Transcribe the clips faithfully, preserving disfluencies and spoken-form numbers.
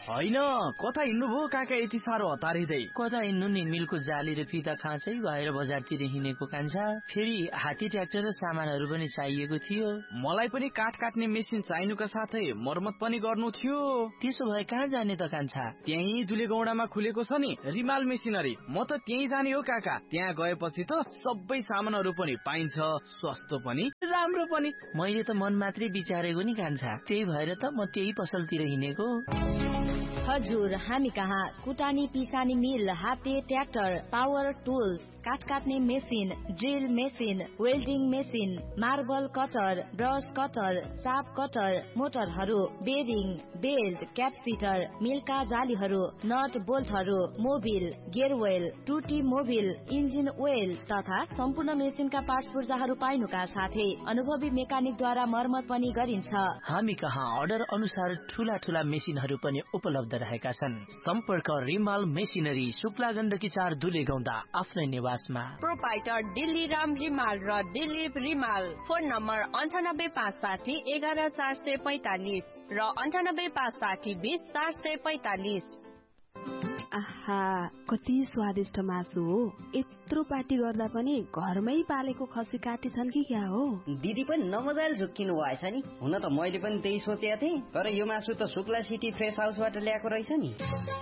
होइन कता हिँड्नु भयो काका यति साह्रो हतारिँदै? कता हिँड्नु नि, मिलको जाली र फिता खाँचै भएर बजारतिर हिँडेको कान्छा। फेरि हात्ती ट्र्याक्टर र सामानहरू पनि चाहिएको थियो। मलाई पनि काठ काट्ने मेसिन चाहिनुका साथै मर्मत पनि गर्नु थियो। त्यसो भए कहाँ जाने त कान्छा? त्यही दुलेगौडामा खुलेको छ नि रिमाल मेसिनरी, म त त्यही जाने हो काका। त्यहाँ गएपछि त सबै सामानहरू पनि पाइन्छ, सस्तो पनि राम्रो पनि। मैले त मन मात्रै विचारेको नि कान्छा, त्यही भएर त म त्यही पसलतिर हिँडेको। हजुर, हामी कहाँ कुटानी पिसानी मिल, हाते ट्र्याक्टर, पावर टुल्स, काठ काट्ने machine, drill machine, welding machine, marble cutter, brush cutter, shop cutter, मोटरहरू, bearing, belt, क्यापसिटर, मिलका जालीहरू, not बोल्टहरू, Mobil, गेयरवेल, टुटी मोबिल, इन्जिन ओइल तथा सम्पूर्ण मेसिनका पार्ट्स पूर्जाहरू पाइनुका साथै अनुभवी मेकानिकद्वारा मर्मत पनि गरिन्छ। हामी कहाँ अर्डर अनुसार ठूला ठूला मेसिनहरू पनि उपलब्ध रहेका छन्। सम्पर्क रिमाल मेसिनरी, शुक्ला गण्डकी चार दुलेगौंडा, आफ्नै निवासमा। प्रोपाइटर दिल्ली राम रिमाल र दिलीप रिमाल। फोन नम्बर अन्ठानब्बे पाँच साठी एघार चार सय पैतालिस र अन्ठानब्बे पाँच साठी बीस चार सय पैतालिस। आहा, कति स्वादिष्ट मासु हो। यत्रो पार्टी गर्दा पनि घरमै पालेको खसी काटिछन् कि क्या हो? दिदी पनि नमजाले झुक्किनु भएछ नि। हुन त मैले पनि त्यही सोचेको थिएँ, तर यो मासु त शुक्ला सिटी फ्रेस हाउसबाट ल्याएको रहेछ नि।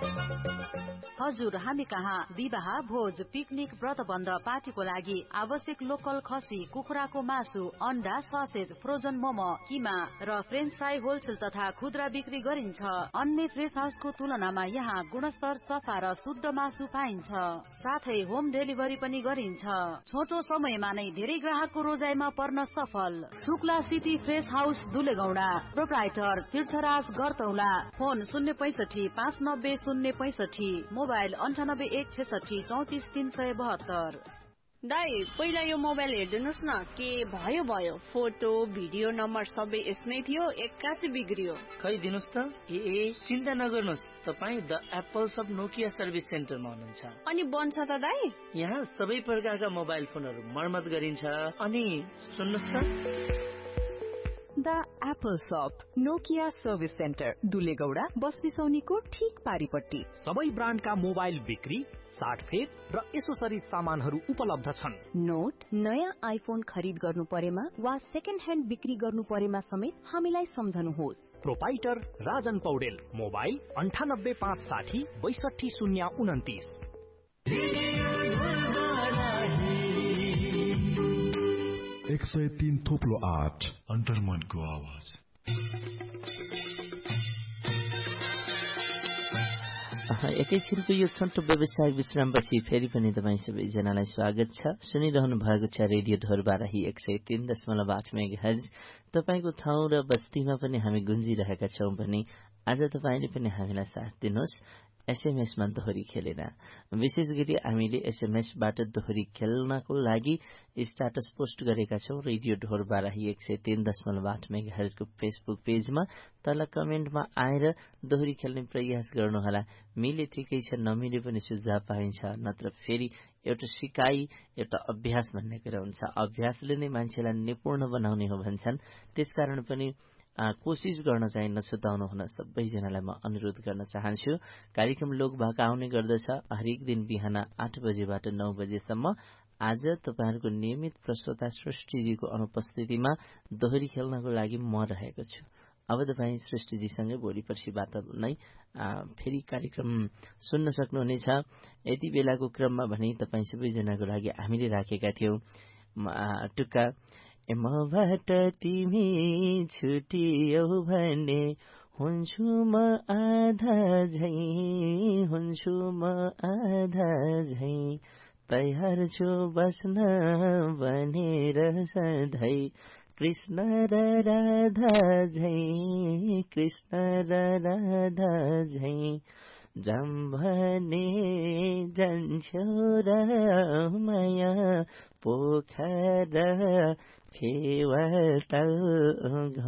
हजुर, हामी कहाँ विवाह, भोज, पिकनिक, व्रतबन्ध, पार्टीको लागि आवश्यक लोकल खसी, कुखुराको मासु, अन्डा, ससेज, फ्रोजन मोमो, किमा र फ्रेन्च फ्राई होलसेल तथा खुद्रा बिक्री गरिन्छ। अन्य फ्रेस हाउसको तुलनामा यहाँ गुणस्तर, सफा र शुद्ध मासु पाइन्छ। साथै होम डेलिभरी पनि गरिन्छ। छोटो समयमा नै धेरै ग्राहकको रोजाइमा पर्न सफल। Shukla city fresh house दुलेगौडा। Proprietor तीर्थराज गरतौला। फोन शून्य पैसठी पाँच नब्बे शून्य पैसठी, मोबाइल अन्ठानब्बे एक छेसठी चौतिस तीन सय बहत्तर। दाई, पहिला यो मोबाइल हेरिदिनुहोस् न, के भयो भयो। फोटो भिडियो नम्बर सबै यसमै थियो, एक्कासी बिग्रियो। खै दिनुहोस् त। ए ए चिन्ता नगर्नुहोस्, तपाईँ the apples of Nokia service सेन्टरमा हुनुहुन्छ। अनि बन्छ त दाई? यहाँ सबै प्रकारका मोबाइल फोनहरू मर्मत गरिन्छ। अनि सुन्नुहोस् त, द एप्पल शप नोकिया सर्भिस सेन्टर दुलेगौडा बस बिसौनीको ठीक पारिपट्टि। सबै ब्रान्डका मोबाइल बिक्री, साटफेर र एसोसरिज सामानहरू उपलब्ध छन्। नोट, नयाँ आइफोन खरिद गर्नु परेमा वा सेकेन्ड ह्यान्ड बिक्री गर्नु परेमा समेत हामीलाई सम्झनुहोस्। प्रोपाइटर राजन पौडेल। मोबाइल अन्ठानब्बे पाँच साठी बैसठी शून्य उन्तिस। एक सय तीन थोप्लो आठ अन्तर्मनको आवाज। एकैछिनको यो छोटो व्यवसायिक विश्रामपछि फेरि पनि तपाईँ सबैजनालाई स्वागत छ। सुनिरहनु भएको छ रेडियो ढोरबाराही एक सय तीन दशमलव आठ मेगाहर्ज। तपाईँको ठाउँ र बस्तीमा पनि हामी गुन्जिरहेका छौं भने आज तपाईँले पनि हामीलाई साथ दिनुहोस्। एसएमएसमा दोहोरी खेलेर, विशेष गरी हामीले एसएमएसबाट दोहोरी खेल्नको लागि स्ट्याटस पोस्ट गरेका छौं रेडियो ढोरबाराही एक सय तीन दशमलव आठ मेगाहर्जको फेसबुक पेजमा। तल कमेन्टमा आएर दोहोरी खेल्ने प्रयास गर्नुहोला। मिले ठिकै छ, नमिले पनि सुझाव पाइन्छ, नत्र फेरि एउटा सिकाइ, एउटा अभ्यास भन्ने कुरा हुन्छ। अभ्यासले नै मान्छेलाई निपुण बनाउने हो भन्छन्। त्यसकारण पनि कोशिश गर्न चाहिँ नछुटाउनु हुन सबैजनालाई म अनुरोध गर्न चाहन्छु। कार्यक्रम लोकभाका आउने गर्दछ हरेक दिन बिहान आठ बजेबाट नौ बजेसम्म। आज तपाईँहरूको नियमित प्रस्तोता सृष्टिजीको अनुपस्थितिमा दोहोरी खेल्नको लागि म रहेको छु। अब तपाईँ सृष्टिजीसँगै भोलि पर्सिबाट नै फेरि कार्यक्रम सुन्न सक्नुहुनेछ। यति बेलाको क्रममा भने तपाईँ सबैजनाको लागि हामीले राखेका थियौं टुक्का। मबाट तिमी छुटियौ भने हुन्छु म आधा झै, हुन्छु म आधा झै, तयार छु बस्न भनेर सधैँ, कृष्ण र राधा झै, कृष्ण र राधा झै, जाम भने जान्छौ र माया पोखरा फेवा